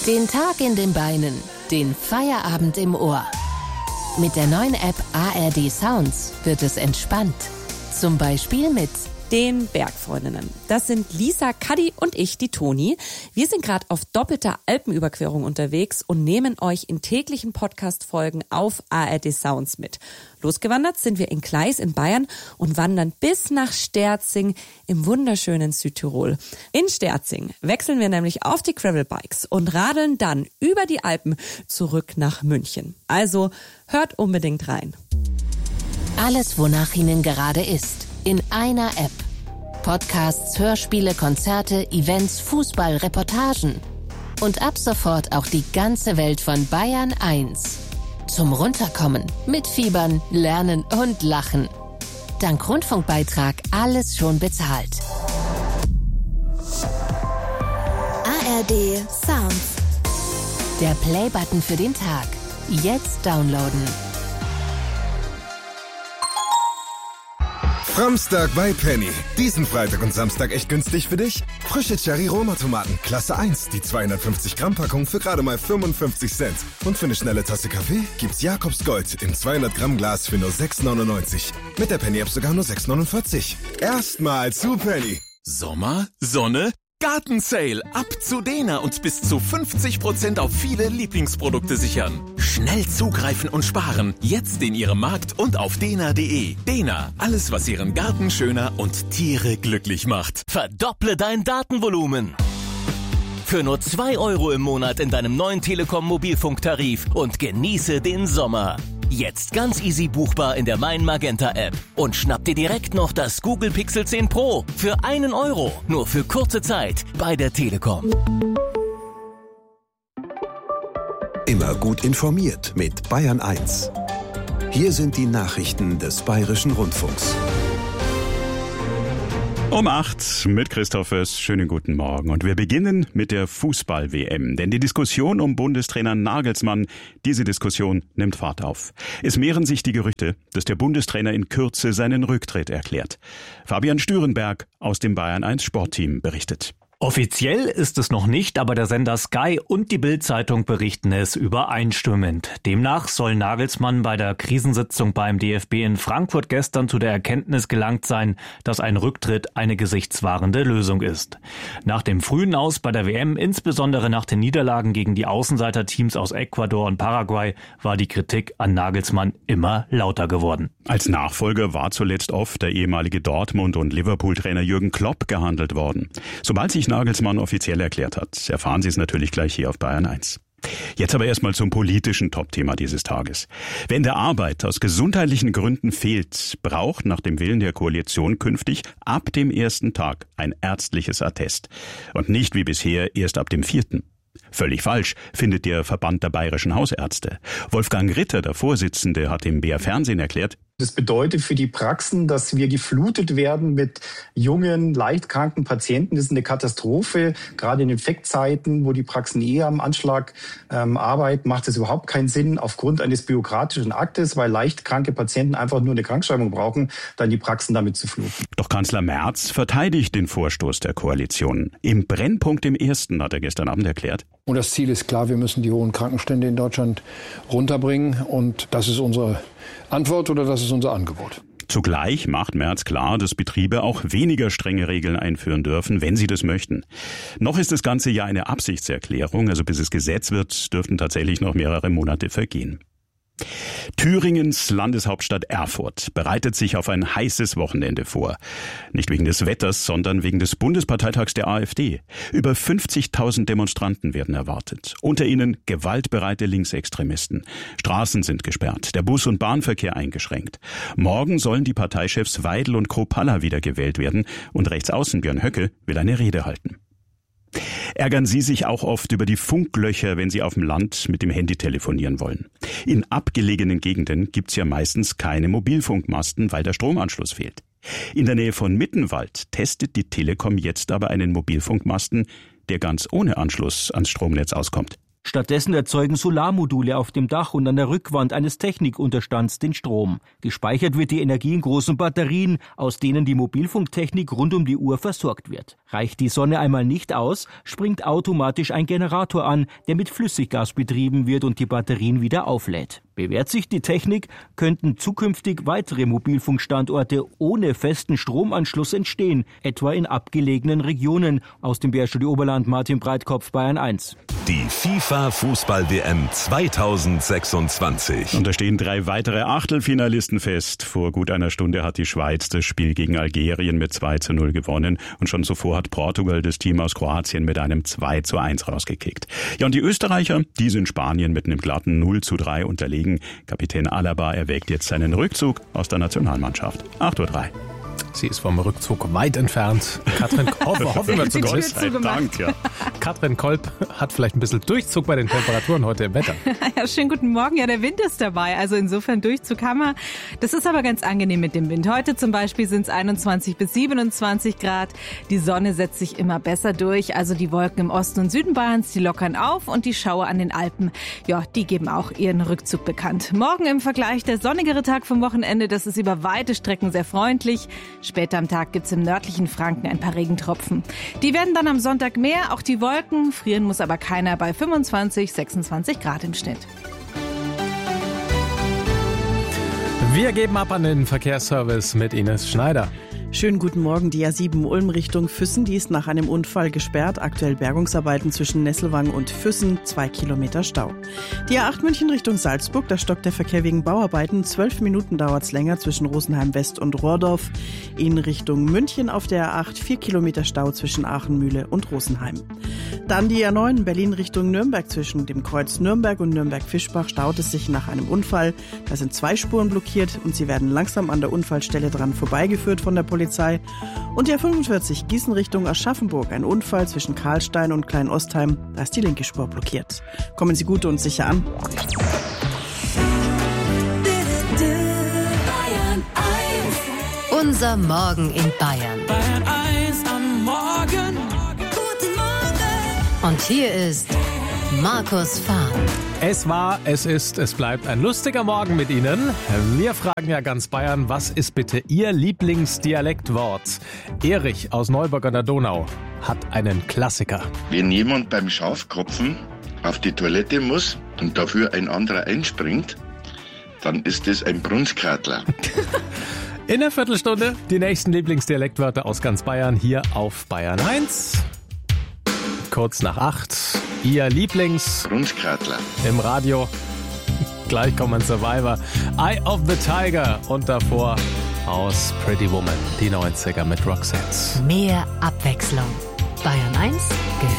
Den Tag in den Beinen, den Feierabend im Ohr. Mit der neuen App ARD Sounds wird es entspannt. Zum Beispiel mit den Bergfreundinnen. Das sind Lisa, Kadi und ich, die Toni. Wir sind gerade auf doppelter Alpenüberquerung unterwegs und nehmen euch in täglichen Podcast-Folgen auf ARD Sounds mit. Losgewandert sind wir in Gleis in Bayern und wandern bis nach Sterzing im wunderschönen Südtirol. In Sterzing wechseln wir nämlich auf die Gravelbikes und radeln dann über die Alpen zurück nach München. Also hört unbedingt rein. Alles, wonach Ihnen gerade ist. In einer App. Podcasts, Hörspiele, Konzerte, Events, Fußball, Reportagen. Und ab sofort auch die ganze Welt von Bayern 1. Zum Runterkommen, mitfiebern, lernen und lachen. Dank Rundfunkbeitrag alles schon bezahlt. ARD Sounds. Der Play-Button für den Tag. Jetzt downloaden. Samstag bei Penny. Diesen Freitag und Samstag echt günstig für dich? Frische Cherry-Roma-Tomaten, Klasse 1, die 250 Gramm Packung für gerade mal 55 Cent. Und für eine schnelle Tasse Kaffee gibt's Jakobs Gold im 200 Gramm Glas für nur 6,99. Mit der Penny-App sogar nur 6,49. Erstmal zu Penny. Sommer, Sonne, Gartensale. Ab zu Dena und bis zu 50% auf viele Lieblingsprodukte sichern. Schnell zugreifen und sparen. Jetzt in Ihrem Markt und auf dena.de. Dena, alles was Ihren Garten schöner und Tiere glücklich macht. Verdopple dein Datenvolumen. Für nur 2 € im Monat in deinem neuen Telekom-Mobilfunktarif und genieße den Sommer. Jetzt ganz easy buchbar in der Mein Magenta App. Und schnapp dir direkt noch das Google Pixel 10 Pro für 1 €. Nur für kurze Zeit bei der Telekom. Immer gut informiert mit Bayern 1. Hier sind die Nachrichten des Bayerischen Rundfunks. Um 8 mit Christoph Föß. Schönen guten Morgen. Und wir beginnen mit der Fußball-WM. Denn die Diskussion um Bundestrainer Nagelsmann, diese Diskussion nimmt Fahrt auf. Es mehren sich die Gerüchte, dass der Bundestrainer in Kürze seinen Rücktritt erklärt. Fabian Stürenberg aus dem Bayern 1 Sportteam berichtet. Offiziell ist es noch nicht, aber der Sender Sky und die Bild-Zeitung berichten es übereinstimmend. Demnach soll Nagelsmann bei der Krisensitzung beim DFB in Frankfurt gestern zu der Erkenntnis gelangt sein, dass ein Rücktritt eine gesichtswahrende Lösung ist. Nach dem frühen Aus bei der WM, insbesondere nach den Niederlagen gegen die Außenseiterteams aus Ecuador und Paraguay, war die Kritik an Nagelsmann immer lauter geworden. Als Nachfolger war zuletzt oft der ehemalige Dortmund- und Liverpool-Trainer Jürgen Klopp gehandelt worden. Sobald sich Nagelsmann offiziell erklärt hat, erfahren Sie es natürlich gleich hier auf Bayern 1. Jetzt aber erstmal zum politischen Topthema dieses Tages. Wenn der Arbeit aus gesundheitlichen Gründen fehlt, braucht nach dem Willen der Koalition künftig ab dem ersten Tag ein ärztliches Attest. Und nicht wie bisher erst ab dem 4. Völlig falsch, findet der Verband der bayerischen Hausärzte. Wolfgang Ritter, der Vorsitzende, hat im BR Fernsehen erklärt: Das bedeutet für die Praxen, dass wir geflutet werden mit jungen, leicht kranken Patienten. Das ist eine Katastrophe. Gerade in Infektzeiten, wo die Praxen eher am Anschlag arbeiten, macht es überhaupt keinen Sinn, aufgrund eines bürokratischen Aktes, weil leicht kranke Patienten einfach nur eine Krankschreibung brauchen, dann die Praxen damit zu fluten. Doch Kanzler Merz verteidigt den Vorstoß der Koalition. Im Brennpunkt im Ersten hat er gestern Abend erklärt: Und das Ziel ist klar, wir müssen die hohen Krankenstände in Deutschland runterbringen. Und das ist unsere Antwort oder das ist unser Angebot. Zugleich macht Merz klar, dass Betriebe auch weniger strenge Regeln einführen dürfen, wenn sie das möchten. Noch ist das Ganze ja eine Absichtserklärung, also bis es Gesetz wird, dürften tatsächlich noch mehrere Monate vergehen. Thüringens Landeshauptstadt Erfurt bereitet sich auf ein heißes Wochenende vor. Nicht wegen des Wetters, sondern wegen des Bundesparteitags der AfD. Über 50.000 Demonstranten werden erwartet. Unter ihnen gewaltbereite Linksextremisten. Straßen sind gesperrt, der Bus- und Bahnverkehr eingeschränkt. Morgen sollen die Parteichefs Weidel und Kropalla wiedergewählt werden und Rechtsaußen Björn Höcke will eine Rede halten. Ärgern Sie sich auch oft über die Funklöcher, wenn Sie auf dem Land mit dem Handy telefonieren wollen? In abgelegenen Gegenden gibt's ja meistens keine Mobilfunkmasten, weil der Stromanschluss fehlt. In der Nähe von Mittenwald testet die Telekom jetzt aber einen Mobilfunkmasten, der ganz ohne Anschluss ans Stromnetz auskommt. Stattdessen erzeugen Solarmodule auf dem Dach und an der Rückwand eines Technikunterstands den Strom. Gespeichert wird die Energie in großen Batterien, aus denen die Mobilfunktechnik rund um die Uhr versorgt wird. Reicht die Sonne einmal nicht aus, springt automatisch ein Generator an, der mit Flüssiggas betrieben wird und die Batterien wieder auflädt. Bewährt sich die Technik, könnten zukünftig weitere Mobilfunkstandorte ohne festen Stromanschluss entstehen, etwa in abgelegenen Regionen. Aus dem Bärstudio Oberland, Martin Breitkopf, Bayern 1. Die FIFA-Fußball-WM 2026. Und da stehen 3 weitere Achtelfinalisten fest. Vor gut einer Stunde hat die Schweiz das Spiel gegen Algerien mit 2:0 gewonnen. Und schon zuvor hat Portugal das Team aus Kroatien mit einem 2:1 rausgekickt. Ja, und die Österreicher, die sind Spanien mit einem glatten 0:3 unterlegen. Kapitän Alaba erwägt jetzt seinen Rückzug aus der Nationalmannschaft. 8:03 Uhr. Sie ist vom Rückzug weit entfernt. Katrin Kolb, hoffen wir zu Gott sei Dank. Ja. Katrin Kolb hat vielleicht ein bisschen Durchzug bei den Temperaturen heute im Wetter. Ja, schönen guten Morgen. Ja, der Wind ist dabei. Also insofern Durchzug haben wir. Das ist aber ganz angenehm mit dem Wind. Heute zum Beispiel sind es 21 bis 27 Grad. Die Sonne setzt sich immer besser durch. Also die Wolken im Osten und Süden Bayerns, die lockern auf. Und die Schauer an den Alpen, ja, die geben auch ihren Rückzug bekannt. Morgen im Vergleich der sonnigere Tag vom Wochenende. Das ist über weite Strecken sehr freundlich. Später am Tag gibt's im nördlichen Franken ein paar Regentropfen. Die werden dann am Sonntag mehr, auch die Wolken. Frieren muss aber keiner bei 25, 26 Grad im Schnitt. Wir geben ab an den Verkehrsservice mit Ines Schneider. Schönen guten Morgen. Die A7 Ulm Richtung Füssen, die ist nach einem Unfall gesperrt. Aktuell Bergungsarbeiten zwischen Nesselwang und Füssen, 2 Kilometer Stau. Die A8 München Richtung Salzburg, da stockt der Verkehr wegen Bauarbeiten. 12 Minuten dauert's länger zwischen Rosenheim West und Rohrdorf. In Richtung München auf der A8 4 Kilometer Stau zwischen Aachenmühle und Rosenheim. Dann die A9 Berlin Richtung Nürnberg zwischen dem Kreuz Nürnberg und Nürnberg-Fischbach staut es sich nach einem Unfall. Da sind 2 Spuren blockiert und sie werden langsam an der Unfallstelle dran vorbeigeführt von der Polizei. Und die A45 Gießen Richtung Aschaffenburg. Ein Unfall zwischen Karlstein und Kleinostheim. Da ist die linke Spur blockiert. Kommen Sie gut und sicher an. Unser Morgen in Bayern. Bayern 1 am Morgen. Guten Morgen. Und hier ist Markus Fahn. Es war, es ist, es bleibt ein lustiger Morgen mit Ihnen. Wir fragen ja ganz Bayern, was ist bitte Ihr Lieblingsdialektwort? Erich aus Neuburg an der Donau hat einen Klassiker. Wenn jemand beim Schafkopfen auf die Toilette muss und dafür ein anderer einspringt, dann ist es ein Brunskatler. In der Viertelstunde die nächsten Lieblingsdialektwörter aus ganz Bayern hier auf Bayern 1. Kurz nach 8. Ihr Brunskatler im Radio. Gleich kommen Survivor. Eye of the Tiger und davor aus Pretty Woman, die 90er mit Roxette. Mehr Abwechslung. Bayern 1 gehört